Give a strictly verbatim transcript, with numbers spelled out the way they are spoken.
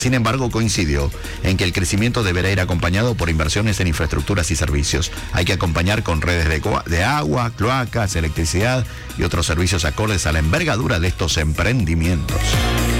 Sin embargo, coincidió en que el crecimiento deberá ir acompañado por inversiones en infraestructuras y servicios. Hay que acompañar con redes de, de agua, cloacas, electricidad y otros servicios acordes a la envergadura de estos emprendimientos.